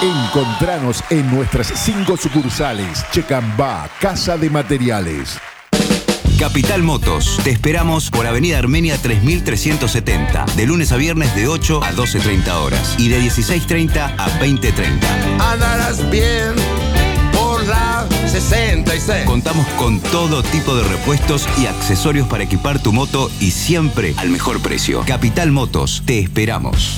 Encontranos en nuestras 5 sucursales. Checambá, Casa de Materiales. Capital Motos. Te esperamos por Avenida Armenia 3370. De lunes a viernes de 8 a 12:30 horas. Y de 16:30 a 20:30. Andarás bien por la 66. Contamos con todo tipo de repuestos y accesorios para equipar tu moto y siempre al mejor precio. Capital Motos. Te esperamos.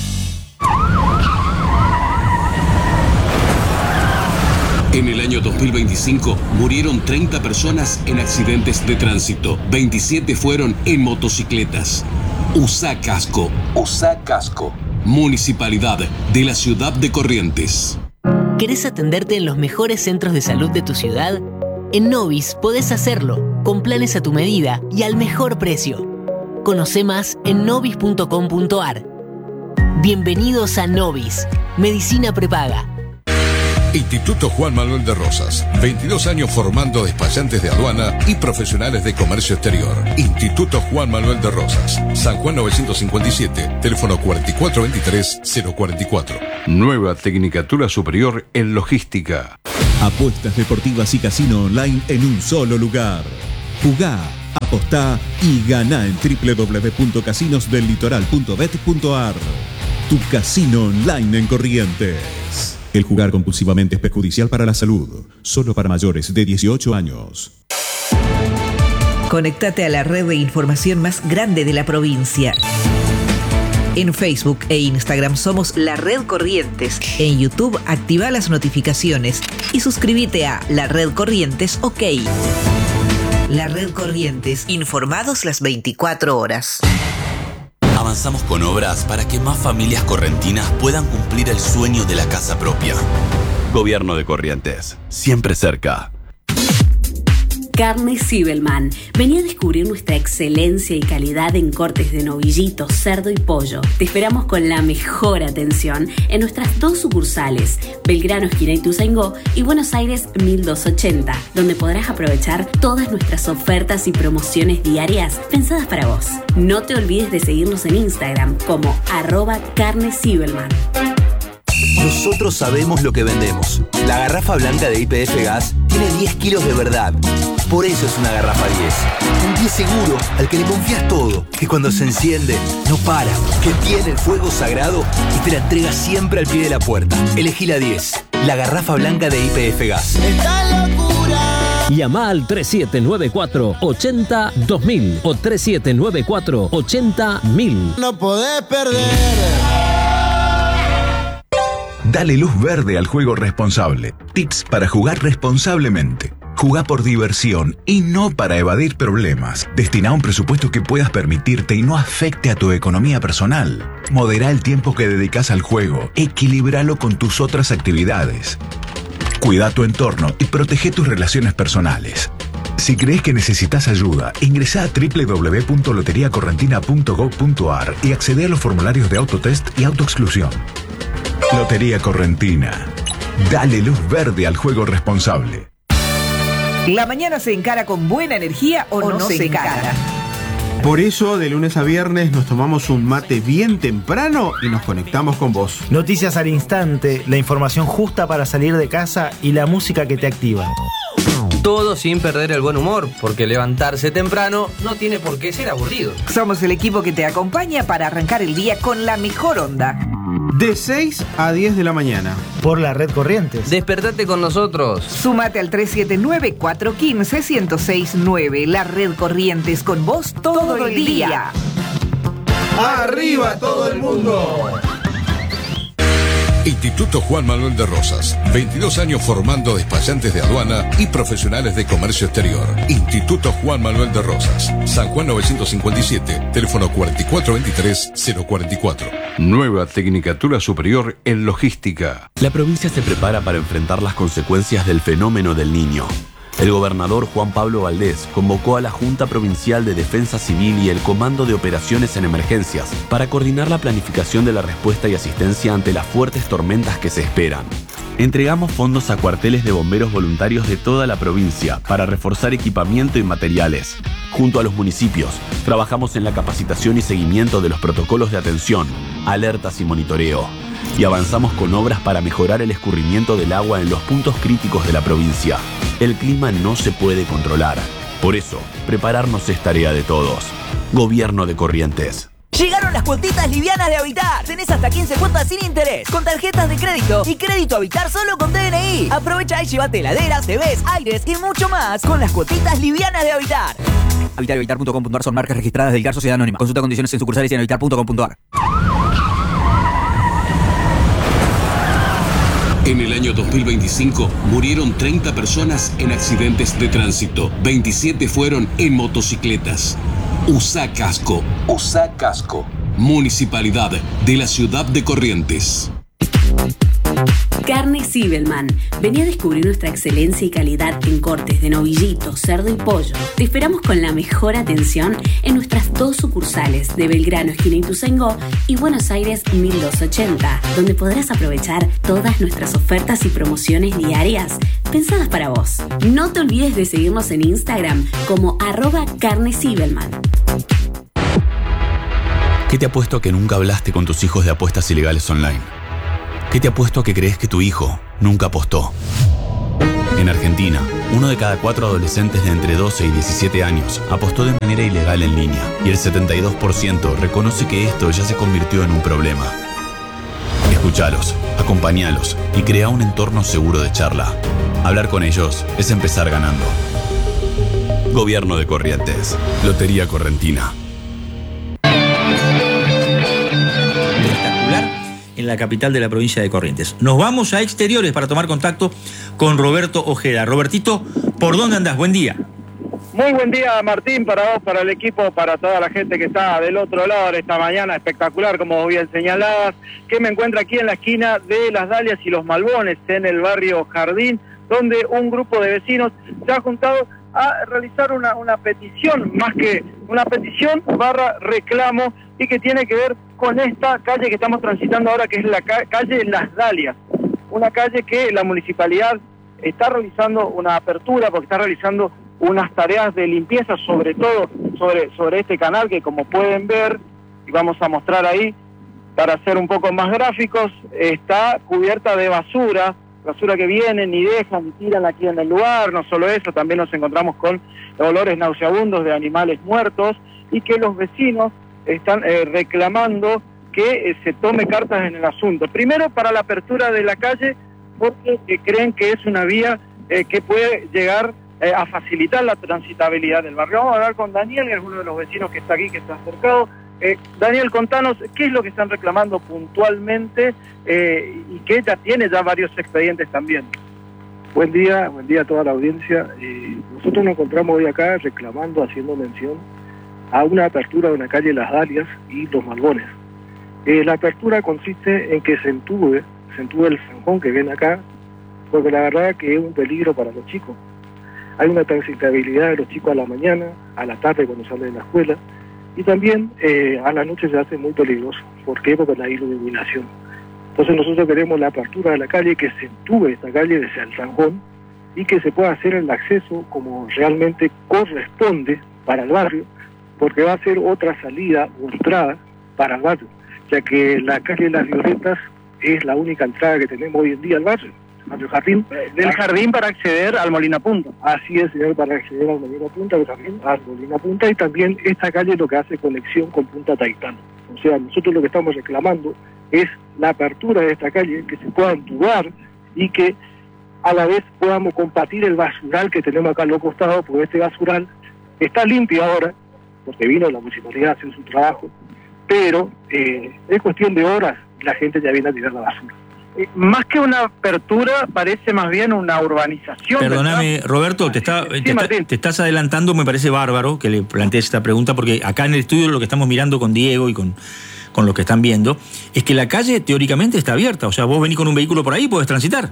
En el año 2025 murieron 30 personas en accidentes de tránsito. 27 fueron en motocicletas. Usa casco. Usa casco. Municipalidad de la Ciudad de Corrientes. ¿Querés atenderte en los mejores centros de salud de tu ciudad? En Novis podés hacerlo, con planes a tu medida y al mejor precio. Conoce más en novis.com.ar. Bienvenidos a Novis, Medicina Prepaga. Instituto Juan Manuel de Rosas. 22 años formando despachantes de aduana y profesionales de comercio exterior. Instituto Juan Manuel de Rosas. San Juan 957. Teléfono 4423-044. Nueva Tecnicatura Superior en Logística. Apuestas deportivas y casino online en un solo lugar. Jugá, apostá y ganá en www.casinosdellitoral.bet.ar. Tu casino online en Corrientes. El jugar compulsivamente es perjudicial para la salud. Solo para mayores de 18 años. Conéctate a la red de información más grande de la provincia. En Facebook e Instagram somos La Red Corrientes. En YouTube activa las notificaciones y suscríbete a La Red Corrientes OK. La Red Corrientes, informados las 24 horas. Avanzamos con obras para que más familias correntinas puedan cumplir el sueño de la casa propia. Gobierno de Corrientes, siempre cerca. Carne Zibelman. Vení a descubrir nuestra excelencia y calidad en cortes de novillito, cerdo y pollo. Te esperamos con la mejor atención en nuestras 2 sucursales, Belgrano, esquina Ituzaingó, y Buenos Aires 1280, donde podrás aprovechar todas nuestras ofertas y promociones diarias pensadas para vos. No te olvides de seguirnos en Instagram como @carnezibelman. Nosotros sabemos lo que vendemos. La garrafa blanca de YPF Gas tiene 10 kilos de verdad. Por eso es una garrafa 10. Un 10 seguro al que le confías todo. Que cuando se enciende, no para. Que tiene el fuego sagrado y te la entrega siempre al pie de la puerta. Elegí la 10. La garrafa blanca de YPF Gas. ¡Esta locura! Llama al 3794-80-2000 o 3794-80-1000. No podés perder. Dale luz verde al juego responsable. Tips para jugar responsablemente. Jugá por diversión y no para evadir problemas. Destina un presupuesto que puedas permitirte y no afecte a tu economía personal. Modera el tiempo que dedicas al juego. Equilíbralo con tus otras actividades. Cuida tu entorno y protege tus relaciones personales. Si crees que necesitas ayuda, ingresa a www.loteriacorrentina.gov.ar y accede a los formularios de autotest y autoexclusión. Lotería Correntina. Dale luz verde al juego responsable. La mañana se encara con buena energía o no se encara. Por eso, de lunes a viernes nos tomamos un mate bien temprano y nos conectamos con vos. Noticias al instante, la información justa para salir de casa y la música que te activa. Todo sin perder el buen humor, porque levantarse temprano no tiene por qué ser aburrido. Somos el equipo que te acompaña para arrancar el día con la mejor onda. De 6 a 10 de la mañana. Por la Red Corrientes. Despertate con nosotros. Súmate al 379-415-1069. La Red Corrientes, con vos todo el día. ¡Arriba todo el mundo! Instituto Juan Manuel de Rosas. 22 años formando despachantes de aduana y profesionales de comercio exterior. Instituto Juan Manuel de Rosas. San Juan 957. Teléfono 4423-044. Nueva Tecnicatura Superior en Logística. La provincia se prepara para enfrentar las consecuencias del fenómeno del Niño. El gobernador Juan Pablo Valdés convocó a la Junta Provincial de Defensa Civil y el Comando de Operaciones en Emergencias para coordinar la planificación de la respuesta y asistencia ante las fuertes tormentas que se esperan. Entregamos fondos a cuarteles de bomberos voluntarios de toda la provincia para reforzar equipamiento y materiales. Junto a los municipios, trabajamos en la capacitación y seguimiento de los protocolos de atención, alertas y monitoreo. Y avanzamos con obras para mejorar el escurrimiento del agua en los puntos críticos de la provincia. El clima no se puede controlar. Por eso, prepararnos es tarea de todos. Gobierno de Corrientes. Llegaron las cuotitas livianas de Habitar. Tenés hasta 15 cuotas sin interés, con tarjetas de crédito y crédito Habitar solo con DNI. Aprovecha y llévate heladeras, TVs, aires y mucho más con las cuotitas livianas de Habitar. Habitar y Habitar.com.ar son marcas registradas del GAR Sociedad Anónima. Consulta condiciones en sucursales y en habitar.com.ar. En el año 2025 murieron 30 personas en accidentes de tránsito. 27 fueron en motocicletas. Usa casco. Usa casco. Municipalidad de la Ciudad de Corrientes. Carne Zibelman. Vení a descubrir nuestra excelencia y calidad en cortes de novillito, cerdo y pollo. Te esperamos con la mejor atención en nuestras 2 sucursales de Belgrano, esquina Ituzaingó, y Buenos Aires 1280, donde podrás aprovechar todas nuestras ofertas y promociones diarias pensadas para vos. No te olvides de seguirnos en Instagram como @carnezibelman. ¿Qué te apuesto a que nunca hablaste con tus hijos de apuestas ilegales online? ¿Qué te apuesto a que crees que tu hijo nunca apostó? En Argentina, 1 de cada 4 adolescentes de entre 12 y 17 años apostó de manera ilegal en línea y el 72% reconoce que esto ya se convirtió en un problema. Escuchalos, acompañalos y crea un entorno seguro de charla. Hablar con ellos es empezar ganando. Gobierno de Corrientes. Lotería Correntina. En la capital de la provincia de Corrientes. Nos vamos a exteriores para tomar contacto con Roberto Ojeda. Robertito, ¿por dónde andás? Buen día. Muy buen día, Martín, para vos, para el equipo, para toda la gente que está del otro lado de esta mañana espectacular, como bien señalabas, que me encuentro aquí en la esquina de Las Dalias y Los Malbones, en el barrio Jardín, donde un grupo de vecinos se ha juntado a realizar una petición, más que una petición / reclamo, y que tiene que ver con esta calle que estamos transitando ahora, que es la calle Las Dalias, una calle que la municipalidad está realizando una apertura, porque está realizando unas tareas de limpieza, sobre todo sobre este canal, que como pueden ver, y vamos a mostrar ahí, para ser un poco más gráficos, está cubierta de basura que vienen y dejan y tiran aquí en el lugar. No solo eso, también nos encontramos con olores nauseabundos de animales muertos, y que los vecinos están reclamando que se tome cartas en el asunto. Primero, para la apertura de la calle, porque creen que es una vía que puede llegar a facilitar la transitabilidad del barrio. Vamos a hablar con Daniel, que es uno de los vecinos que está aquí, que está acercado. Daniel, contanos qué es lo que están reclamando puntualmente, y que ya tiene varios expedientes también. Buen día a toda la audiencia. Nosotros nos encontramos hoy acá reclamando, haciendo mención a una apertura de una calle Las Dalias y Los Malbones. La apertura consiste en que se entube el zanjón que ven acá, porque la verdad que es un peligro para los chicos. Hay una transitabilidad de los chicos a la mañana, a la tarde cuando salen de la escuela, y también a la noche se hace muy peligroso. ¿Por qué? Porque no hay iluminación. Entonces nosotros queremos la apertura de la calle, que se entube esta calle desde el zanjón y que se pueda hacer el acceso como realmente corresponde para el barrio, porque va a ser otra salida o entrada para el barrio, ya que la calle de Las Violetas es la única entrada que tenemos hoy en día al barrio Jardín. Del Jardín para acceder al Molina Punta. Así es, señor, para acceder al Molina Punta, del Jardín al Molina Punta, y también esta calle es lo que hace conexión con Punta Taitano. O sea, nosotros lo que estamos reclamando es la apertura de esta calle, que se pueda entubar y que a la vez podamos compartir el basural que tenemos acá a los costados, porque este basural está limpio ahora, porque vino la municipalidad a hacer su trabajo, pero es cuestión de horas y la gente ya viene a tirar la basura. Más que una apertura, parece más bien una urbanización. Perdóname, Roberto, te estás adelantando, me parece bárbaro que le plantees esta pregunta, porque acá en el estudio lo que estamos mirando con Diego y con los que están viendo, es que la calle teóricamente está abierta, o sea, vos venís con un vehículo por ahí y podés transitar.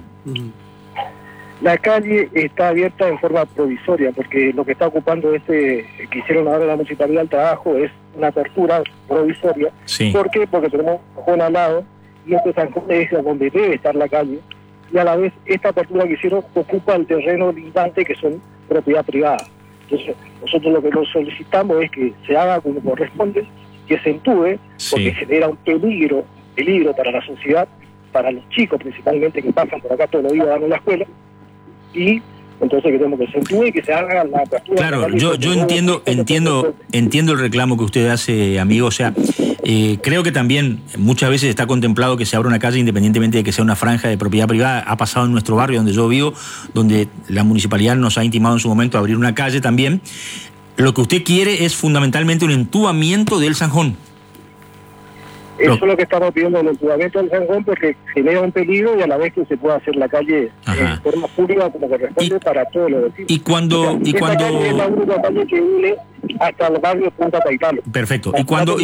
La calle está abierta en forma provisoria, porque lo que está ocupando que hicieron ahora la municipalidad del trabajo es una apertura provisoria. Sí. ¿Por qué? Porque tenemos un zanjón al lado, y este zanjón es donde debe estar la calle, y a la vez esta apertura que hicieron ocupa el terreno lindante que son propiedad privada. Entonces nosotros lo que nos solicitamos es que se haga como corresponde, que se entúe, porque genera un peligro para la sociedad, para los chicos principalmente que pasan por acá todos los días dando la escuela, y entonces queremos que se entúe y que se haga la apertura. Claro, yo entiendo el reclamo que usted hace, amigo. O sea, creo que también muchas veces está contemplado que se abra una calle independientemente de que sea una franja de propiedad privada. Ha pasado en nuestro barrio donde yo vivo, donde la municipalidad nos ha intimado en su momento a abrir una calle también. Lo que usted quiere es fundamentalmente un entubamiento del zanjón. Eso es lo que estamos pidiendo, el entubamiento del zanjón, porque genera un peligro y a la vez que se pueda hacer la calle en forma pública como corresponde para todos los vecinos. Y cuando calle es la única calle que une hasta el barrio Punta Taitalo. Perfecto. Y cuando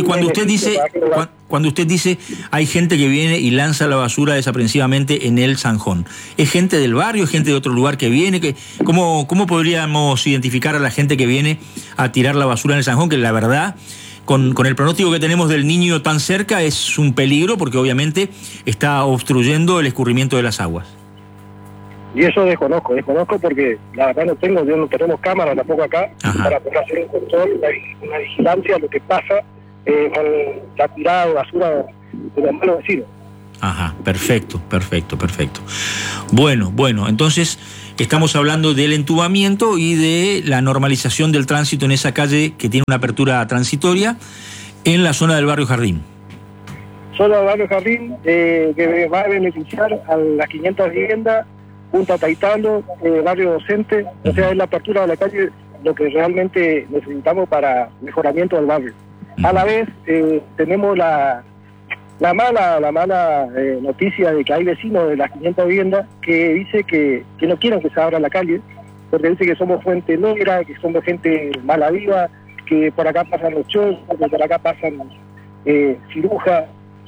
usted dice hay gente que viene y lanza la basura desaprensivamente en el zanjón, ¿es gente del barrio, es gente de otro lugar que viene? ¿Cómo podríamos identificar a la gente que viene a tirar la basura en el zanjón? Que la verdad, con el pronóstico que tenemos del Niño tan cerca, es un peligro porque obviamente está obstruyendo el escurrimiento de las aguas. Y eso desconozco porque la verdad no tenemos cámaras tampoco acá para poder hacer un control, una vigilancia de lo que pasa con la tirada de basura de los malos vecinos. Ajá, perfecto. Bueno, entonces estamos hablando del entubamiento y de la normalización del tránsito en esa calle que tiene una apertura transitoria en la zona del barrio Jardín. Zona del barrio Jardín que va a beneficiar a las 500 viviendas, Punta Taitalo, barrio Docente, o sea, es la apertura de la calle lo que realmente necesitamos para mejoramiento del barrio. A la vez tenemos la mala noticia de que hay vecinos de las 500 viviendas que dice que no quieren que se abra la calle, porque dice que somos fuente negra, que somos gente mala viva, que por acá pasan los chozos, que por acá pasan cirujas.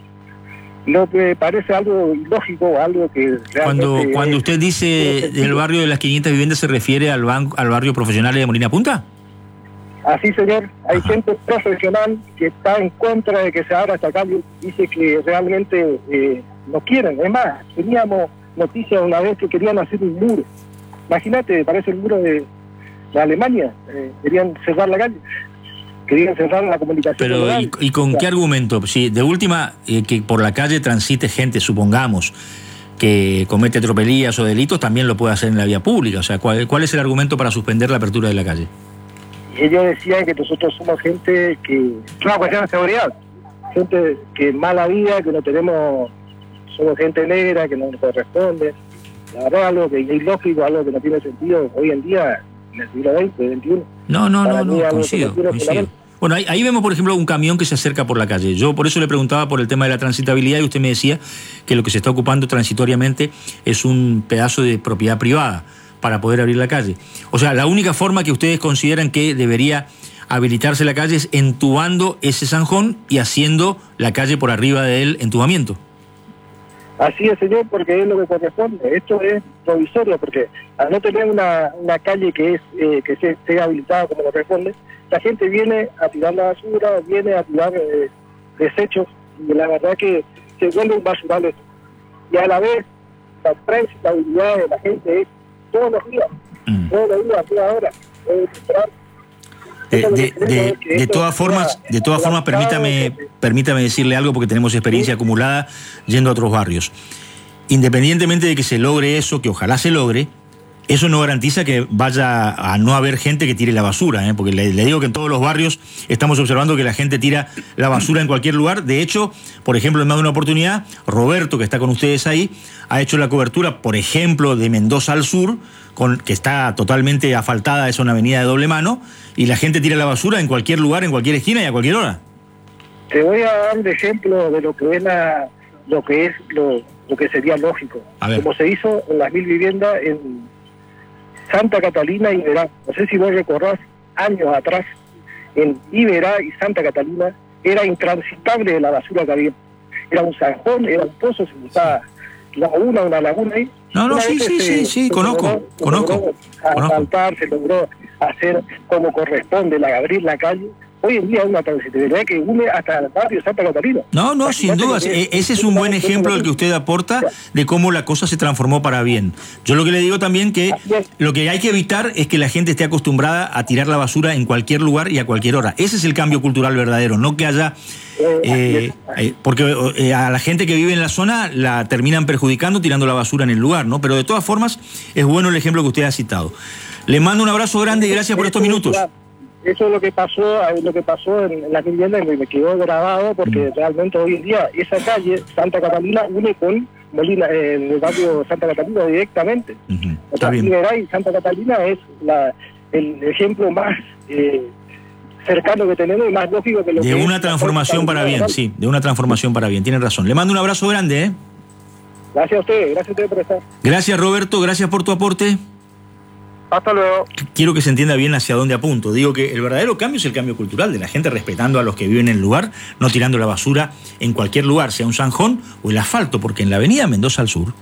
Lo que parece algo ilógico, algo que realmente... Cuando usted dice del barrio de las 500 viviendas, ¿se refiere al barrio profesional de Molina Punta? Así, señor. Hay gente profesional que está en contra de que se abra esta calle. Dice que realmente no quieren. Es más, teníamos noticias una vez que querían hacer un muro. Imagínate, parece el muro de Alemania. Querían cerrar la calle. Querían cerrar la comunicación. Pero, ¿y con qué argumento? Si de última, que por la calle transite gente, supongamos, que comete tropelías o delitos, también lo puede hacer en la vía pública. O sea, ¿cuál es el argumento para suspender la apertura de la calle? Ellos decían que nosotros somos gente que... Es una cuestión de seguridad. Gente que mala vida, que no tenemos... Somos gente negra, que no nos corresponde. La verdad, algo que es ilógico, algo que no tiene sentido hoy en día, en el siglo XX, XXI. No, coincido. Bueno, ahí vemos, por ejemplo, un camión que se acerca por la calle. Yo por eso le preguntaba por el tema de la transitabilidad y usted me decía que lo que se está ocupando transitoriamente es un pedazo de propiedad privada para poder abrir la calle. O sea, la única forma que ustedes consideran que debería habilitarse la calle es entubando ese zanjón y haciendo la calle por arriba del entubamiento. Así es, señor, porque es lo que corresponde. Esto es provisorio, porque al no tener una calle que esté habilitada como corresponde, la gente viene a tirar la basura, viene a tirar desechos, y la verdad que se vuelve un basural esto. Y a la vez, la transitabilidad de la gente es todos los días, a toda hora. De todas formas, permítame decirle algo porque tenemos experiencia acumulada yendo a otros barrios. Independientemente de que se logre eso, que ojalá se logre, eso no garantiza que vaya a no haber gente que tire la basura, porque le digo que en todos los barrios estamos observando que la gente tira la basura en cualquier lugar. De hecho, por ejemplo, en más de una oportunidad, Roberto, que está con ustedes ahí, ha hecho la cobertura, por ejemplo, de Mendoza al sur, que está totalmente asfaltada, es una avenida de doble mano, y la gente tira la basura en cualquier lugar, en cualquier esquina y a cualquier hora. Te voy a dar un ejemplo de lo que es lo que sería lógico. Como se hizo en las 1000 viviendas en Santa Catalina y Iberá. No sé si vos recordás, años atrás, en Iberá y Santa Catalina era intransitable la basura que había. Era un zanjón, era un pozo, se usaba una laguna ahí. Sí, conozco. Asfaltar, se logró hacer como corresponde, abrir la calle, hoy en día es una transitoriedad que une hasta el barrio Santa Catalina. No, sin dudas. Ese es un buen ejemplo el que usted aporta de cómo la cosa se transformó para bien. Yo lo que le digo también que lo que hay que evitar es que la gente esté acostumbrada a tirar la basura en cualquier lugar y a cualquier hora. Ese es el cambio cultural verdadero, no que haya... porque a la gente que vive en la zona la terminan perjudicando tirando la basura en el lugar, ¿no? Pero de todas formas es bueno el ejemplo que usted ha citado. Le mando un abrazo grande y gracias por estos minutos. Eso es lo que pasó en la vivienda y me quedó grabado porque realmente hoy en día esa calle Santa Catalina une con Molina, el barrio Santa Catalina directamente. O sea, Liberay, Santa Catalina es el ejemplo más cercano que tenemos y más lógico que lo que de una transformación para bien, sí, de una transformación para bien, tiene razón. Le mando un abrazo grande, ¿eh? Gracias a usted por estar. Gracias, Roberto, gracias por tu aporte. Hasta luego. Quiero que se entienda bien hacia dónde apunto. Digo que el verdadero cambio es el cambio cultural de la gente respetando a los que viven en el lugar, no tirando la basura en cualquier lugar, sea un zanjón o el asfalto, porque en la avenida Mendoza al Sur...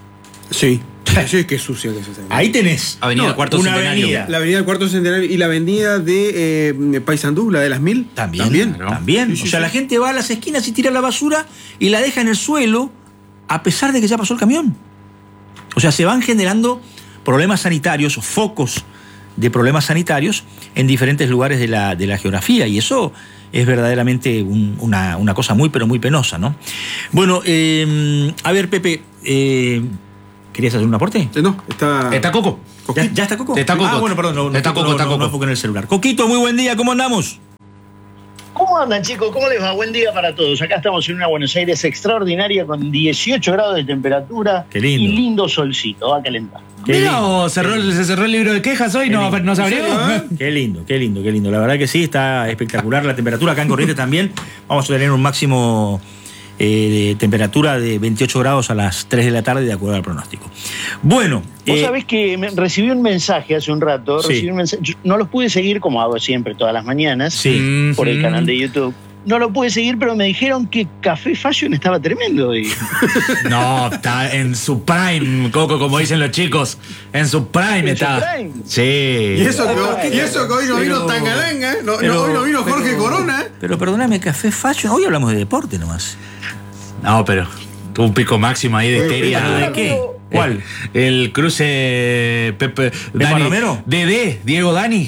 Sí, qué sucio que es esa. Ahí tenés Avenida Cuarto Centenario. La avenida del Cuarto Centenario y la avenida de Paysandú, la de las 1000. También. Sí, o sea, la gente va a las esquinas y tira la basura y la deja en el suelo a pesar de que ya pasó el camión. O sea, se van generando problemas sanitarios, focos de problemas sanitarios en diferentes lugares de la geografía, y eso es verdaderamente una cosa muy, pero muy penosa, ¿no? Bueno, a ver, Pepe, ¿querías hacer un aporte? No, está Coco. ¿Ya está Coco? Está Coco. Ah, bueno, perdón, está Coco. No enfoque en el celular. Coquito, muy buen día, ¿cómo andamos? ¿Cómo andan, chicos? ¿Cómo les va? Buen día para todos. Acá estamos en una Buenos Aires extraordinaria con 18 grados de temperatura. Qué lindo. Y lindo solcito, va a calentar. Mira, se cerró el libro de quejas hoy, no se abrió. Qué lindo. La verdad que sí, está espectacular la temperatura. Acá en Corrientes también vamos a tener un máximo de temperatura de 28 grados a las 3 de la tarde, de acuerdo al pronóstico. Bueno. Vos sabés que recibí un mensaje hace un rato. Sí. Yo no los pude seguir como hago siempre todas las mañanas por el canal de YouTube. No lo pude seguir, pero me dijeron que Café Fashion estaba tremendo hoy. No, está en su prime, Coco, como dicen los chicos. En su prime está. Sí. Y eso que hoy no vino Tangalanga, hoy no vino Jorge Corona. Pero perdóname, Café Fashion, hoy hablamos de deporte nomás. No, pero tuvo un pico máximo ahí de histeria. ¿De qué? ¿Cuál? El cruce Pepe Dani, Romero. Diego Dani.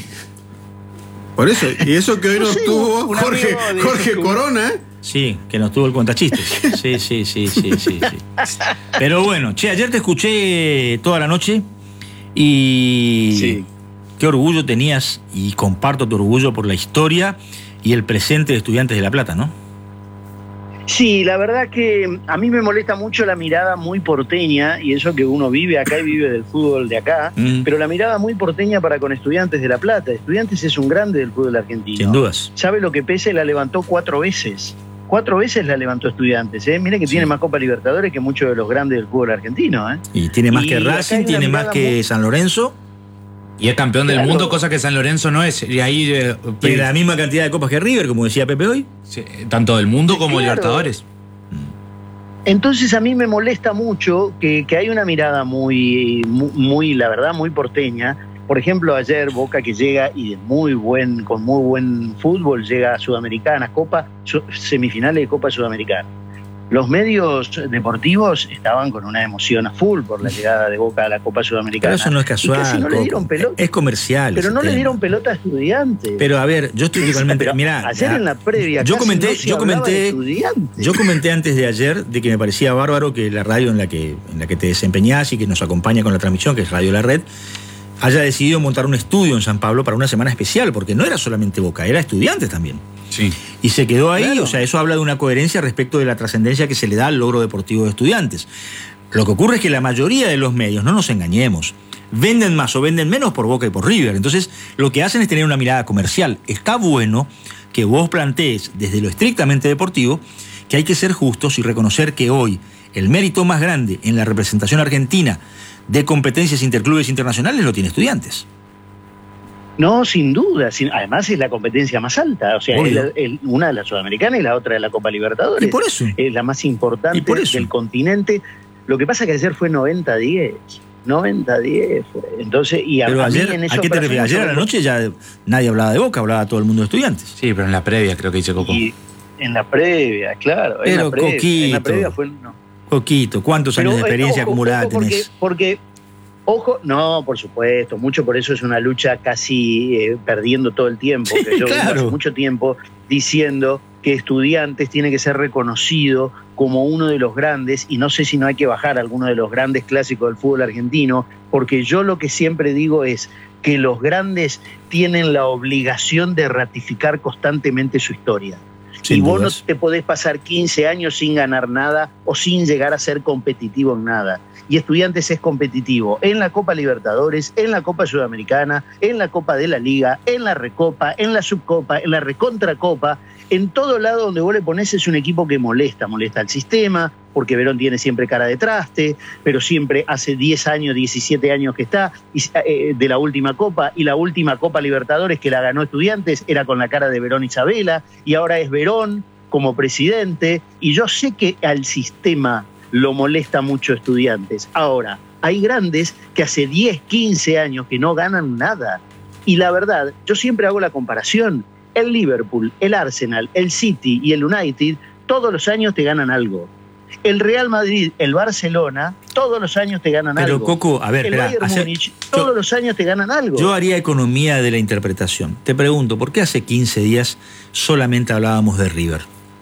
Por eso, y eso que hoy no estuvo Jorge Corona. Sí, que nos tuvo el cuentachistes. Sí. Pero bueno, ayer te escuché toda la noche y qué orgullo tenías, y comparto tu orgullo por la historia y el presente de Estudiantes de La Plata, ¿no? Sí, la verdad que a mí me molesta mucho la mirada muy porteña, y eso que uno vive acá y vive del fútbol de acá, pero la mirada muy porteña para con Estudiantes de La Plata. Estudiantes es un grande del fútbol argentino. Sin dudas. ¿Sabe lo que pesa? La levantó 4 veces. 4 veces la levantó Estudiantes, ¿eh? Mire que tiene más Copa Libertadores que muchos de los grandes del fútbol argentino, ¿eh? Y tiene más que Racing, tiene más que San Lorenzo. Y es campeón del mundo, cosa que San Lorenzo no es. Y ahí tiene la misma cantidad de copas que River, como decía Pepe hoy. Sí, tanto del mundo como Libertadores. Entonces a mí me molesta mucho que hay una mirada muy, la verdad, muy porteña. Por ejemplo, ayer Boca, que llega y con muy buen fútbol, llega a Sudamericana, semifinales de Copa Sudamericana. Los medios deportivos estaban con una emoción a full por la llegada de Boca a la Copa Sudamericana. Pero eso no es casual. Casi no le dieron pelota. Es comercial. Pero no le dieron pelota a Estudiantes. Pero a ver, yo estoy totalmente. Mirá, ayer en la previa. Yo comenté antes de ayer de que me parecía bárbaro que la radio en la que te desempeñás y que nos acompaña con la transmisión, que es Radio La Red, haya decidido montar un estudio en San Pablo para una semana especial, porque no era solamente Boca, era Estudiantes también. Sí. Y se quedó ahí, claro. O sea, eso habla de una coherencia respecto de la trascendencia que se le da al logro deportivo de Estudiantes. Lo que ocurre es que la mayoría de los medios, no nos engañemos, venden más o venden menos por Boca y por River. Entonces, lo que hacen es tener una mirada comercial. Está bueno que vos plantees desde lo estrictamente deportivo que hay que ser justos y reconocer que hoy el mérito más grande en la representación argentina de competencias interclubes internacionales lo tiene Estudiantes. No, sin duda. Además es la competencia más alta. O sea, una de la Sudamericana y la otra de la Copa Libertadores. Y por eso. Es la más importante del continente. Lo que pasa es que ayer fue 90-10. 90-10 fue. Entonces, y Pero a mí ayer, en eso ¿a qué te refieres? Ayer a la noche ya nadie hablaba de Boca, hablaba todo el mundo de Estudiantes. Sí, pero en la previa creo que dice Coco. Y en la previa, claro. Pero en la previa fue... No. Coquito, ¿cuántos años de experiencia acumulada tenés? Porque, ojo, no, por supuesto, mucho por eso es una lucha casi perdiendo todo el tiempo. Sí, que yo claro. vengo hace mucho tiempo diciendo que Estudiantes tiene que ser reconocido como uno de los grandes, y no sé si no hay que bajar a alguno de los grandes clásicos del fútbol argentino, porque yo lo que siempre digo es que los grandes tienen la obligación de ratificar constantemente su historia. Sin y vos dudas. no te podés pasar 15 años sin ganar nada o sin llegar a ser competitivo en nada. Y Estudiantes es competitivo en la Copa Libertadores, en la Copa Sudamericana, en la Copa de la Liga, en la Recopa, en la Subcopa, en la Recontracopa. En todo lado donde vos le ponés es un equipo que molesta al sistema, porque Verón tiene siempre cara de traste, pero siempre hace 10 años, 17 años que está, de la última Copa, y la última Copa Libertadores que la ganó Estudiantes era con la cara de Verón Isabela, y ahora es Verón como presidente, y yo sé que al sistema lo molesta mucho Estudiantes. Ahora, hay grandes que hace 10, 15 años que no ganan nada, y la verdad, yo siempre hago la comparación. El Liverpool, el Arsenal, el City y el United todos los años te ganan algo. El Real Madrid, el Barcelona, todos los años te ganan algo. Pero Coco, a ver, el espera, Bayern Múnich, todos los años te ganan algo. Yo haría economía de la interpretación. Te pregunto, ¿por qué hace 15 días solamente hablábamos de River?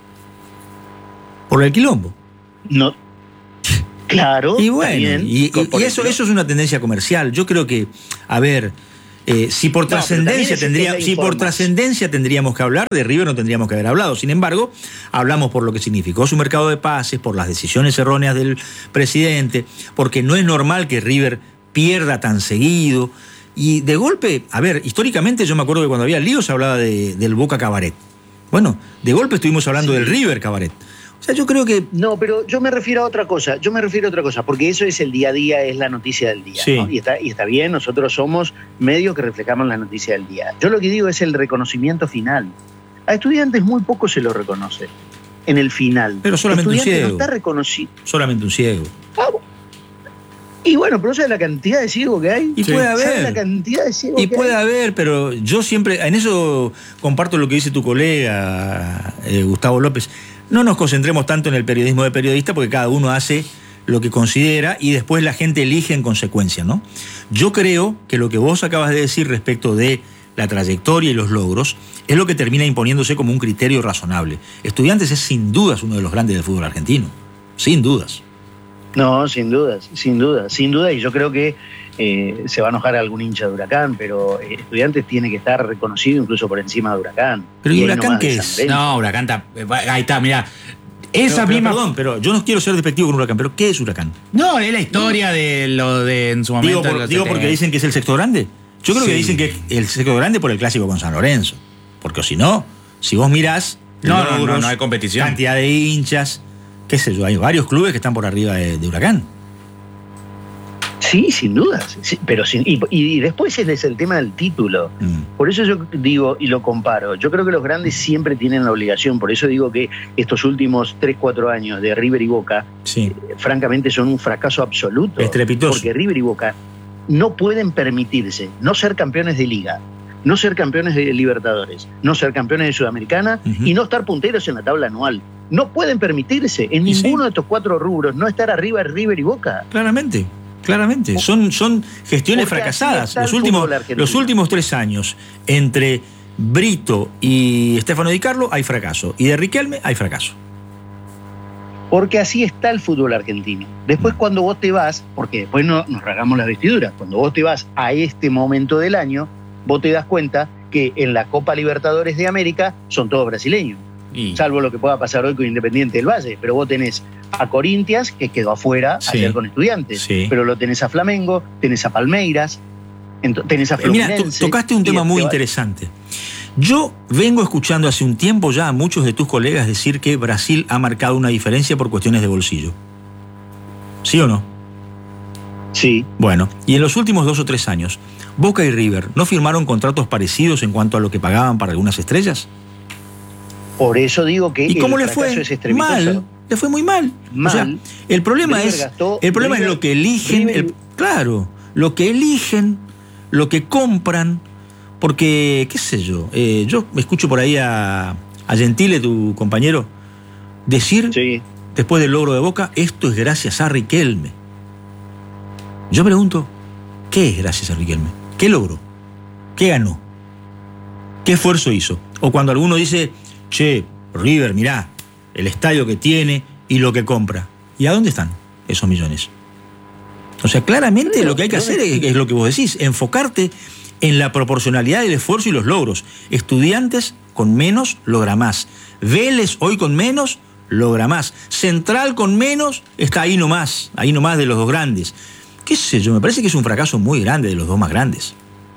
Por el quilombo. No. Claro. Y bueno, bien, y eso es una tendencia comercial. Yo creo que, a ver, si por trascendencia tendríamos que hablar, de River no tendríamos que haber hablado. Sin embargo, hablamos por lo que significó su mercado de pases, por las decisiones erróneas del presidente, porque no es normal que River pierda tan seguido. Y de golpe, a ver, históricamente yo me acuerdo que cuando había líos se hablaba del Boca Cabaret. Bueno, de golpe estuvimos hablando del River Cabaret. O sea, yo creo que... No, pero yo me refiero a otra cosa, porque eso es el día a día, es la noticia del día, sí. ¿no? Y está bien, nosotros somos medios que reflejamos la noticia del día. Yo lo que digo es el reconocimiento final. A Estudiantes muy poco se lo reconoce en el final. Pero solamente un Estudiantes ciego. no está reconocido. Solamente un ciego. Y bueno, pero ¿sabes la cantidad de ciegos que hay? Y puede haber. ¿Sabes la cantidad de ciegos Y que puede hay? haber, pero yo siempre, en eso comparto lo que dice tu colega, Gustavo López. No nos concentremos tanto en el periodismo de periodista, porque cada uno hace lo que considera y después la gente elige en consecuencia, ¿no? Yo creo que lo que vos acabas de decir respecto de la trayectoria y los logros es lo que termina imponiéndose como un criterio razonable. Estudiantes es sin dudas uno de los grandes del fútbol argentino. Sin dudas. No, sin dudas. Y yo creo que se va a enojar algún hincha de Huracán, pero Estudiantes tiene que estar reconocido incluso por encima de Huracán. Pero ¿y Huracán nomás qué de es? San Lorenzo. No, Huracán está. Ahí está, mira. Esa misma. Perdón, pero yo no quiero ser despectivo con Huracán, pero ¿qué es Huracán? No, es la historia de lo de en su momento. Digo porque dicen que es el sexto grande. Yo creo que dicen que es el sexto grande por el clásico con San Lorenzo. Porque si no, si vos mirás, no hay competición. Cantidad de hinchas, qué sé yo, hay varios clubes que están por arriba de Huracán. Sí, sin dudas. Sí, pero y después es el tema del título. Por eso yo digo y lo comparo. Yo creo que los grandes siempre tienen la obligación. Por eso digo que estos últimos 3-4 años de River y Boca, francamente, son un fracaso absoluto. Estrepitoso. Porque River y Boca no pueden permitirse no ser campeones de Liga, no ser campeones de Libertadores, no ser campeones de Sudamericana y no estar punteros en la tabla anual. No pueden permitirse en ninguno de estos 4 rubros no estar arriba de River y Boca. Claramente. Son gestiones fracasadas. Los últimos 3 años, entre Brito y Stefano Di Carlo, hay fracaso. Y de Riquelme, hay fracaso. Porque así está el fútbol argentino. Después cuando vos te vas, porque después nos rasgamos las vestiduras, cuando vos te vas a este momento del año, vos te das cuenta que en la Copa Libertadores de América son todos brasileños. Salvo lo que pueda pasar hoy con Independiente del Valle. Pero vos tenés a Corinthians, que quedó afuera ayer con Estudiantes. Pero lo tenés a Flamengo, tenés a Palmeiras, tenés a Fluminense. Mira, tocaste un tema muy interesante. Yo vengo escuchando hace un tiempo ya a muchos de tus colegas decir que Brasil ha marcado una diferencia por cuestiones de bolsillo. ¿Sí o no? Sí. Bueno, y en los últimos 2 o 3 años, Boca y River, ¿no firmaron contratos parecidos en cuanto a lo que pagaban para algunas estrellas? Por eso digo que ¿y cómo le fue? Es estrepitoso. Mal. Le fue muy mal. O sea, el problema River es gastó, es lo que eligen, claro, lo que eligen, lo que compran, porque, qué sé yo, yo me escucho por ahí a Gentile, tu compañero, decir, después del logro de Boca, esto es gracias a Riquelme. Yo pregunto, ¿qué es gracias a Riquelme? ¿Qué logró? ¿Qué ganó? ¿Qué esfuerzo hizo? O cuando alguno dice, che, River, mirá, el estadio que tiene y lo que compra. ¿Y a dónde están esos millones? O sea, claramente lo que hay que hacer es lo que vos decís, enfocarte en la proporcionalidad del esfuerzo y los logros. Estudiantes con menos logra más. Vélez hoy con menos logra más. Central con menos está ahí nomás de los dos grandes. ¿Qué sé yo? Me parece que es un fracaso muy grande de los dos más grandes.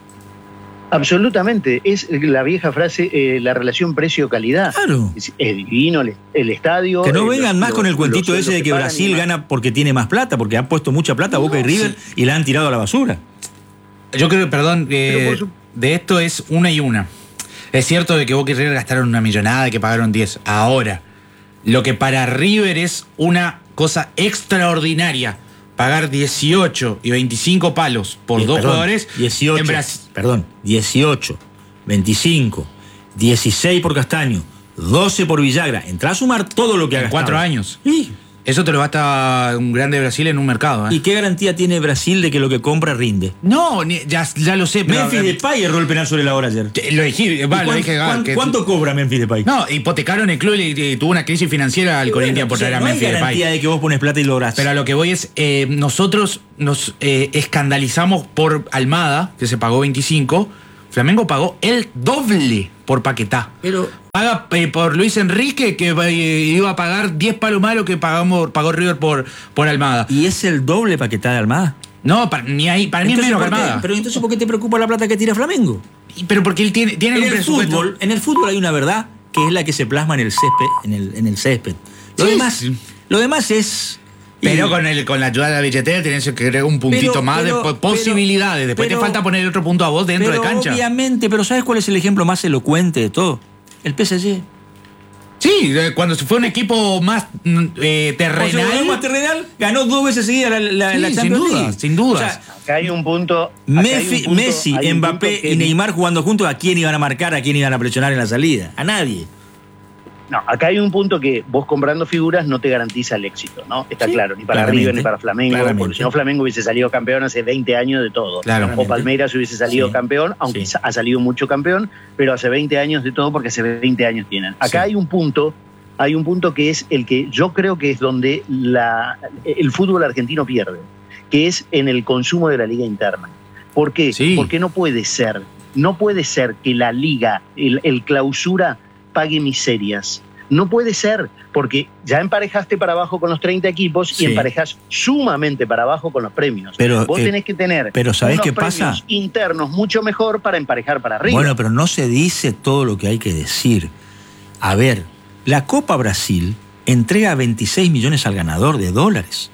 Absolutamente, es la vieja frase, la relación precio-calidad. Claro. Es divino el estadio. Que no vengan más con el cuentito ese de que Brasil gana porque tiene más plata, porque han puesto mucha plata a Boca y River y la han tirado a la basura. Yo creo, perdón, de esto es una y una. Es cierto de que Boca y River gastaron una millonada y que pagaron 10. Ahora, lo que para River es una cosa extraordinaria, pagar 18 y 25 palos por dos jugadores. 18, en 18, 25, 16 por Castaño, 12 por Villagra. Entrá a sumar todo lo que ha gastado. 4 años. Sí. Eso te lo gasta un grande de Brasil en un mercado. ¿Y qué garantía tiene Brasil de que lo que compra rinde? No, ya lo sé. Pero Memphis Depay erró el penal sobre la hora ayer. Lo dije. ¿Cuánto cobra Memphis Depay? No, hipotecaron el club y tuvo una crisis financiera al Corinthians por traer a Memphis Depay. No hay garantía de que vos pones plata y lográs. Pero a lo que voy es, nosotros nos escandalizamos por Almada, que se pagó 25. Flamengo pagó el doble por Paquetá. Pero paga por Luis Enrique, que iba a pagar 10 palos más lo que pagó River por Almada. ¿Y es el doble Paquetá de Almada? No, ni ahí, para mí es menos que Almada. Pero entonces, ¿por qué te preocupa la plata que tira Flamengo? Pero porque él tiene un presupuesto. En el fútbol hay una verdad que es la que se plasma en el césped. En el césped. Lo demás es. Pero con la ayuda de la billetera tenés que crear un puntito más de posibilidades. Después te falta poner otro punto a vos dentro de cancha. Obviamente, pero ¿sabes cuál es el ejemplo más elocuente de todo? El PSG. Sí, cuando fue un equipo más terrenal. Más terrenal, ganó 2 veces seguidas la Champions League. Sin duda. O sea, acá hay un punto. Messi, Mbappé y Neymar jugando juntos, ¿a quién iban a marcar? ¿A quién iban a presionar en la salida? A nadie. No, acá hay un punto que vos comprando figuras no te garantiza el éxito, ¿no? Está claro, ni para River ni para Flamengo, porque si no Flamengo hubiese salido campeón hace 20 años de todo. O Palmeiras hubiese salido campeón, aunque ha salido mucho campeón, pero hace 20 años de todo porque hace 20 años tienen. Acá hay un punto que es el que yo creo que es donde el fútbol argentino pierde, que es en el consumo de la liga interna. ¿Por qué? Porque no puede ser que la liga, el clausura, pague miserias. No puede ser, porque ya emparejaste para abajo con los 30 equipos y emparejás sumamente para abajo con los premios. Pero, vos tenés que tener ¿sabés qué premios pasa? Internos mucho mejor para emparejar para arriba. Bueno, pero no se dice todo lo que hay que decir. A ver, la Copa Brasil entrega 26 millones al ganador de dólares.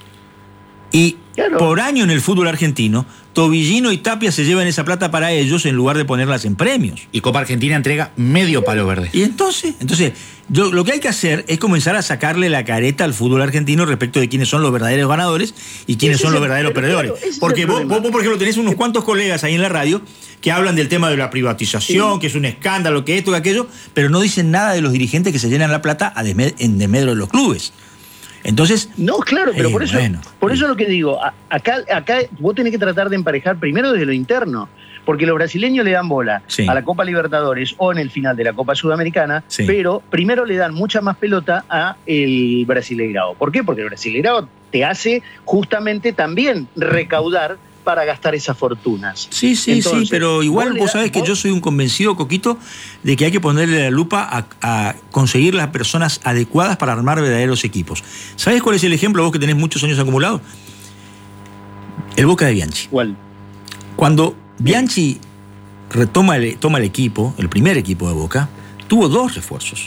Y por año en el fútbol argentino, Tobillino y Tapia se llevan esa plata para ellos en lugar de ponerlas en premios. Y Copa Argentina entrega medio palo verde. Y entonces lo que hay que hacer es comenzar a sacarle la careta al fútbol argentino respecto de quiénes son los verdaderos ganadores y quiénes son los verdaderos perdedores. Porque vos, por ejemplo, tenés unos cuantos colegas ahí en la radio que hablan del tema de la privatización, que es un escándalo, que esto, que aquello, pero no dicen nada de los dirigentes que se llenan la plata en desmedro de los clubes. Entonces. No, claro, pero por eso es lo que digo. Acá vos tenés que tratar de emparejar primero desde lo interno. Porque los brasileños le dan bola a la Copa Libertadores o en el final de la Copa Sudamericana, pero primero le dan mucha más pelota a el Brasileirao. ¿Por qué? Porque el Brasileirao te hace justamente también recaudar para gastar esas fortunas. Sí, pero igual vos sabés que yo soy un convencido, Coquito, de que hay que ponerle la lupa a conseguir las personas adecuadas para armar verdaderos equipos. ¿Sabés cuál es el ejemplo, vos que tenés muchos años acumulados? El Boca de Bianchi. ¿Cuál? Cuando Bianchi toma el equipo, el primer equipo de Boca, tuvo 2 refuerzos.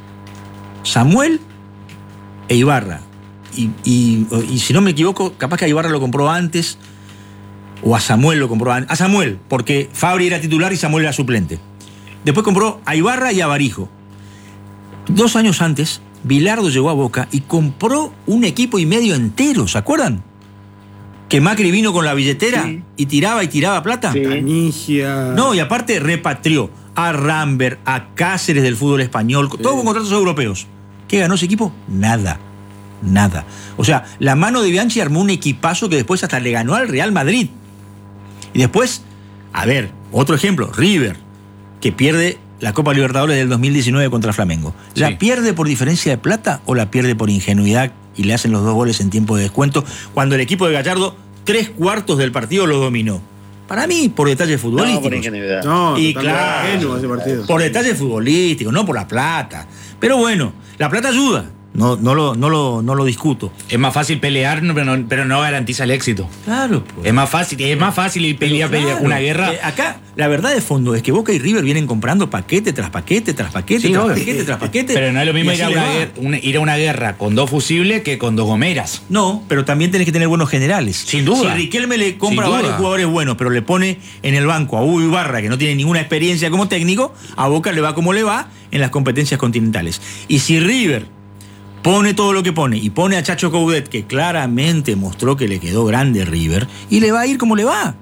Samuel e Ibarra. Y si no me equivoco, capaz que a Ibarra lo compró antes, o a Samuel lo compró antes. A Samuel, porque Fabri era titular y Samuel era suplente. Después compró a Ibarra y a Barijo. 2 años antes, Bilardo llegó a Boca y compró un equipo y medio entero, ¿se acuerdan? Que Macri vino con la billetera y tiraba plata. Canigia. No, y aparte repatrió a Rambert, a Cáceres del fútbol español, todos con contratos europeos. ¿Qué ganó ese equipo? Nada. O sea, la mano de Bianchi armó un equipazo que después hasta le ganó al Real Madrid. Y después, a ver, otro ejemplo, River, que pierde la Copa Libertadores del 2019 contra Flamengo. ¿La pierde por diferencia de plata o la pierde por ingenuidad y le hacen los 2 goles en tiempo de descuento cuando el equipo de Gallardo 3/4 del partido lo dominó? Para mí, por detalles futbolísticos. No, por ingenuidad. No, y claro, ese partido. Por detalles futbolísticos, no por la plata. Pero bueno, la plata ayuda. No lo discuto. Es más fácil pelear, pero no garantiza el éxito. Claro. Pues. Es más fácil ir pelear una guerra. Acá, la verdad de fondo es que Boca y River vienen comprando paquete tras paquete, tras paquete, tras paquete. Pero no es lo mismo ir a una guerra con 2 fusibles que con 2 gomeras. No, pero también tenés que tener buenos generales. Sin duda. Si Riquelme le compra a varios jugadores buenos, pero le pone en el banco a Hugo Ibarra, que no tiene ninguna experiencia como técnico, a Boca le va como le va en las competencias continentales. Y si River pone todo lo que pone y pone a Chacho Coudet, que claramente mostró que le quedó grande River, y le va a ir como le va.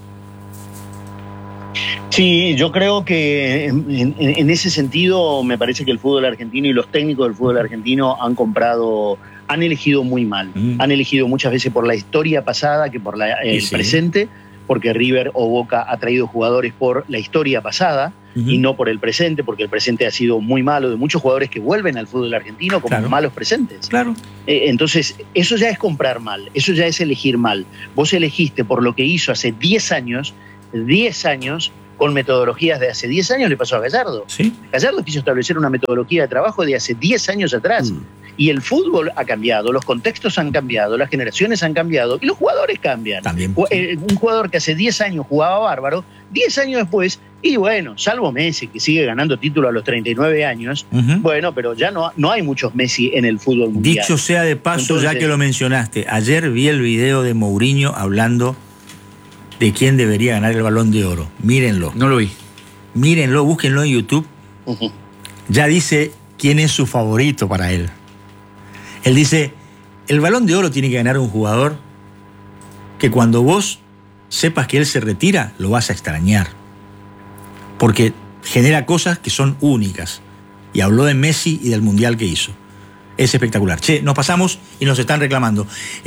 Sí, yo creo que en ese sentido me parece que el fútbol argentino y los técnicos del fútbol argentino han elegido muy mal. Han elegido muchas veces por la historia pasada que por el presente, porque River o Boca ha traído jugadores por la historia pasada y no por el presente, porque el presente ha sido muy malo, de muchos jugadores que vuelven al fútbol argentino como malos presentes. Claro. Entonces, eso ya es comprar mal, eso ya es elegir mal. Vos elegiste por lo que hizo hace 10 años, con metodologías de hace 10 años le pasó a Gallardo. ¿Sí? Gallardo quiso establecer una metodología de trabajo de hace 10 años atrás. Y el fútbol ha cambiado, los contextos han cambiado, las generaciones han cambiado y los jugadores cambian. También. Un jugador que hace 10 años jugaba bárbaro, 10 años después, y bueno, salvo Messi, que sigue ganando título a los 39 años, bueno, pero ya no hay muchos Messi en el fútbol mundial. Dicho sea de paso, ya que lo mencionaste, ayer vi el video de Mourinho hablando de quién debería ganar el Balón de Oro. Mírenlo. No lo vi. Mírenlo, búsquenlo en YouTube. Ya dice quién es su favorito para él. Él dice, el Balón de Oro tiene que ganar un jugador que cuando vos sepas que él se retira, lo vas a extrañar. Porque genera cosas que son únicas. Y habló de Messi y del Mundial que hizo. Es espectacular. Che, nos pasamos y nos están reclamando.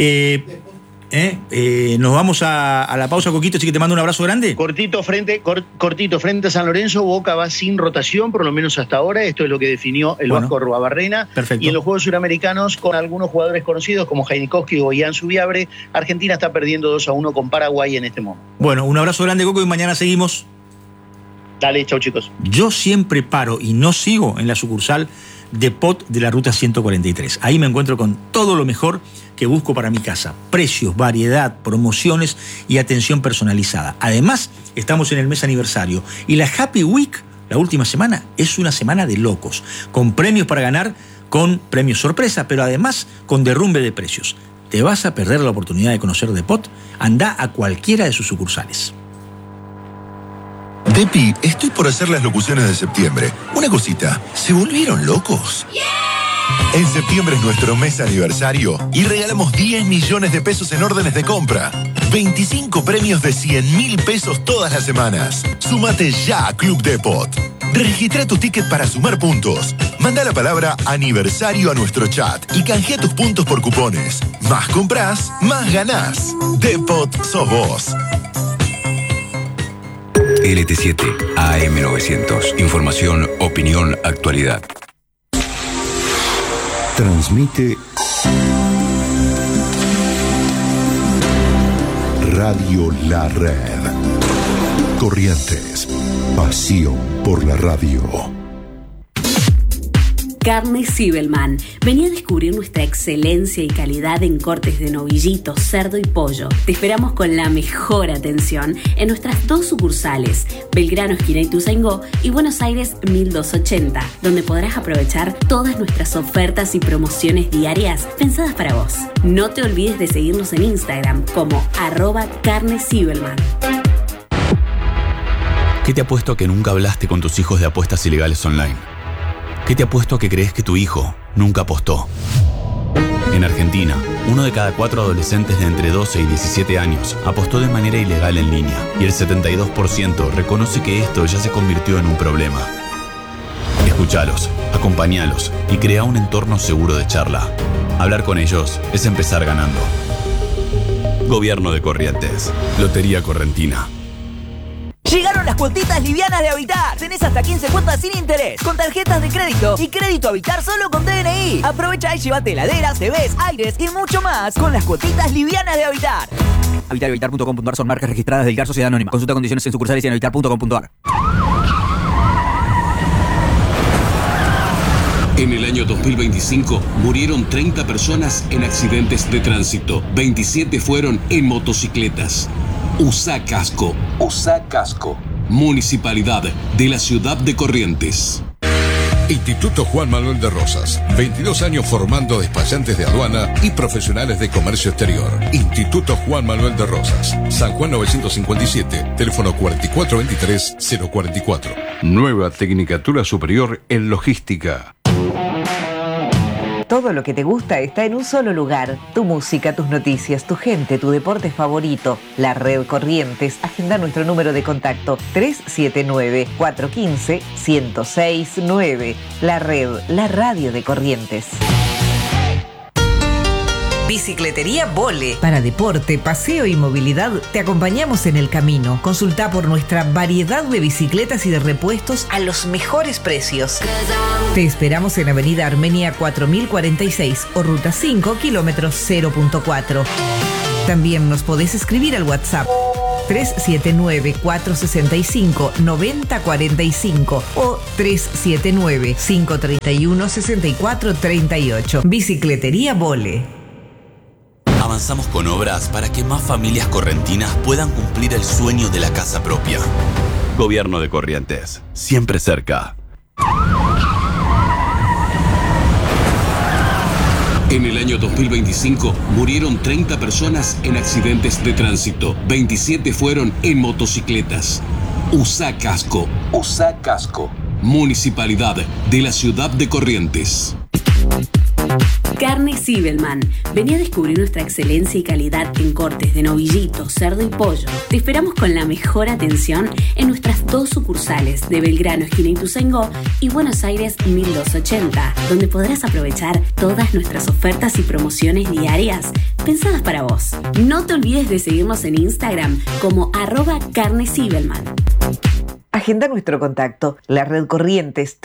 Nos vamos a la pausa, Coquito, así que te mando un abrazo grande. Cortito frente a San Lorenzo. Boca va sin rotación, por lo menos hasta ahora. Esto es lo que definió el Vasco Arruabarrena. Perfecto. Y en los Juegos Suramericanos, con algunos jugadores conocidos como Jainikowski o Ian Subiabre, Argentina está perdiendo 2-1 con Paraguay en este momento. Bueno, un abrazo grande, Coco, y mañana seguimos. Dale, chau, chicos. Yo siempre paro y no sigo en la sucursal de POT de la Ruta 143. Ahí me encuentro con todo lo mejor que busco para mi casa. Precios, variedad, promociones y atención personalizada. Además, estamos en el mes aniversario y la Happy Week, la última semana, es una semana de locos, con premios para ganar, con premios sorpresa, pero además con derrumbe de precios. ¿Te vas a perder la oportunidad de conocer Depot? Anda a cualquiera de sus sucursales. Depi, estoy por hacer las locuciones de septiembre. Una cosita, ¿se volvieron locos? En septiembre es nuestro mes aniversario y regalamos 10 millones de pesos en órdenes de compra. 25 premios de 100.000 pesos todas las semanas. Súmate ya a Club Depot. Registra tu ticket para sumar puntos. Manda la palabra aniversario a nuestro chat y canjea tus puntos por cupones. Más comprás, más ganás. Depot sos vos. LT7 AM900. Información, opinión, actualidad. Transmite Radio La Red. Corrientes. Pasión por la radio. Carne Zibelman. Vení a descubrir nuestra excelencia y calidad en cortes de novillito, cerdo y pollo. Te esperamos con la mejor atención en nuestras 2 sucursales, Belgrano, esquina Ituzaingó, y Buenos Aires 1280, donde podrás aprovechar todas nuestras ofertas y promociones diarias pensadas para vos. No te olvides de seguirnos en Instagram como @carnezibelman. ¿Qué te apuesto a que nunca hablaste con tus hijos de apuestas ilegales online? ¿Qué te apuesto a que crees que tu hijo nunca apostó? En Argentina, 1 de cada 4 adolescentes de entre 12 y 17 años apostó de manera ilegal en línea y el 72% reconoce que esto ya se convirtió en un problema. Escúchalos, acompáñalos y crea un entorno seguro de charla. Hablar con ellos es empezar ganando. Gobierno de Corrientes. Lotería Correntina. Llegaron las cuotitas livianas de Habitar. Tenés hasta 15 cuotas sin interés, con tarjetas de crédito y crédito Habitar solo con DNI. Aprovecha y llévate heladeras, TVs, aires y mucho más con las cuotitas livianas de Habitar. Habitar y Habitar.com.ar son marcas registradas del GAR Sociedad Anónima. Consulta condiciones en sucursales y en habitar.com.ar. En el año 2025 murieron 30 personas en accidentes de tránsito. 27 fueron en motocicletas. Usá casco. Usá casco. Municipalidad de la Ciudad de Corrientes. Instituto Juan Manuel de Rosas. 22 años formando despachantes de aduana y profesionales de comercio exterior. Instituto Juan Manuel de Rosas. San Juan 957. Teléfono 4423-044. Nueva Tecnicatura Superior en Logística. Todo lo que te gusta está en un solo lugar. Tu música, tus noticias, tu gente, tu deporte favorito. La Red Corrientes. Agenda nuestro número de contacto 379-415-1069. La Red, la radio de Corrientes. Bicicletería Vole. Para deporte, paseo y movilidad, te acompañamos en el camino. Consulta por nuestra variedad de bicicletas y de repuestos a los mejores precios. Te esperamos en Avenida Armenia 4046 o Ruta 5, kilómetros 0.4. También nos podés escribir al WhatsApp 379-465-9045 o 379-531-6438. Bicicletería Vole. Avanzamos con obras para que más familias correntinas puedan cumplir el sueño de la casa propia. Gobierno de Corrientes, siempre cerca. En el año 2025 murieron 30 personas en accidentes de tránsito. 27 fueron en motocicletas. Usá casco. Usá casco. Municipalidad de la Ciudad de Corrientes. Carne Zibelman. Vení a descubrir nuestra excelencia y calidad en cortes de novillito, cerdo y pollo. Te esperamos con la mejor atención en nuestras 2 sucursales de Belgrano, esquina Ituzaingó, y Buenos Aires 1280, donde podrás aprovechar todas nuestras ofertas y promociones diarias pensadas para vos. No te olvides de seguirnos en Instagram como @carnezibelman. Agenda nuestro contacto. La Red Corrientes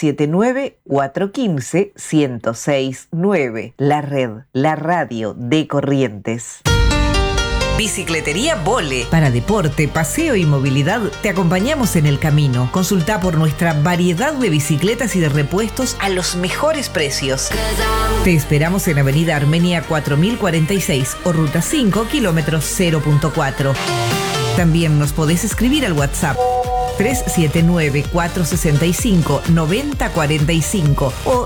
379-415-1069. La Red, la radio de Corrientes. Bicicletería Vole. Para deporte, paseo y movilidad, te acompañamos en el camino. Consulta por nuestra variedad de bicicletas y de repuestos a los mejores precios. Te esperamos en Avenida Armenia 4046 o Ruta 5, kilómetros 0.4. También nos podés escribir al WhatsApp 379-465-9045 o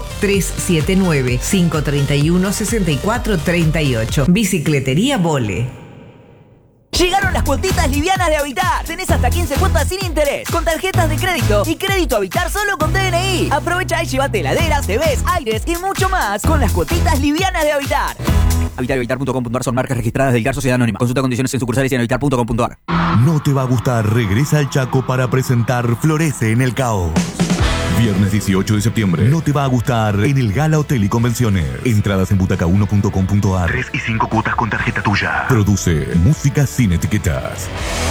379-531-6438. Bicicletería Vole. Llegaron las cuotitas livianas de Habitar. Tenés hasta 15 cuotas sin interés, con tarjetas de crédito y crédito Habitar solo con DNI. Aprovecha y llévate heladeras, TVs, aires y mucho más con las cuotitas livianas de Habitar. Habitar y Habitar.com.ar son marcas registradas del GAR Sociedad Anónima. Consulta condiciones en sucursales y en habitar.com.ar. No te va a gustar. Regresa al Chaco para presentar Florece en el Caos. Viernes 18 de septiembre. No te va a gustar en el Gala Hotel y Convenciones. Entradas en butaca1.com.ar. 3 y 5 cuotas con tarjeta tuya. Produce Música sin etiquetas.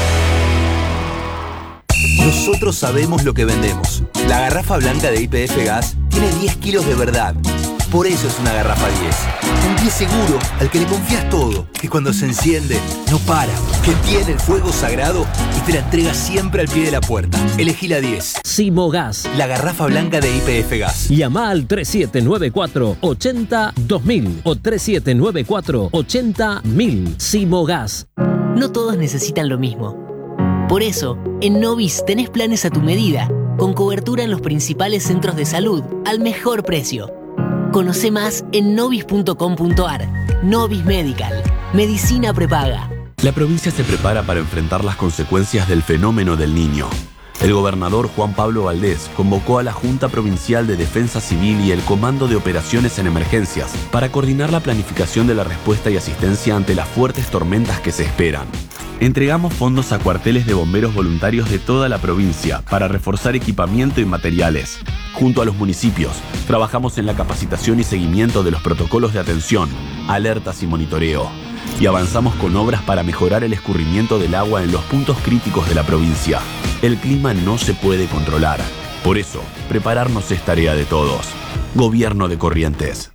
Nosotros sabemos lo que vendemos. La garrafa blanca de YPF Gas tiene 10 kilos de verdad. Por eso es una garrafa 10. Un 10 seguro al que le confías todo. Que cuando se enciende, no para. Que tiene el fuego sagrado y te la entrega siempre al pie de la puerta. Elegí la 10. Simogas. La garrafa blanca de YPF Gas. Llama al 3794-80-2000 o 3794-80-1000. Simogas. No todos necesitan lo mismo. Por eso, en Novis tenés planes a tu medida, con cobertura en los principales centros de salud, al mejor precio. Conoce más en novis.com.ar. Novis Medical. Medicina prepaga. La provincia se prepara para enfrentar las consecuencias del fenómeno del Niño. El gobernador Juan Pablo Valdés convocó a la Junta Provincial de Defensa Civil y el Comando de Operaciones en Emergencias para coordinar la planificación de la respuesta y asistencia ante las fuertes tormentas que se esperan. Entregamos fondos a cuarteles de bomberos voluntarios de toda la provincia para reforzar equipamiento y materiales. Junto a los municipios, trabajamos en la capacitación y seguimiento de los protocolos de atención, alertas y monitoreo. Y avanzamos con obras para mejorar el escurrimiento del agua en los puntos críticos de la provincia. El clima no se puede controlar. Por eso, prepararnos es tarea de todos. Gobierno de Corrientes.